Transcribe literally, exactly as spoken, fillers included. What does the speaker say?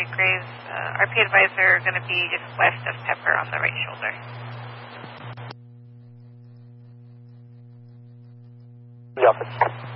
Graves. Uh, R P advisor going to be just west of Pepper on the right shoulder. The office.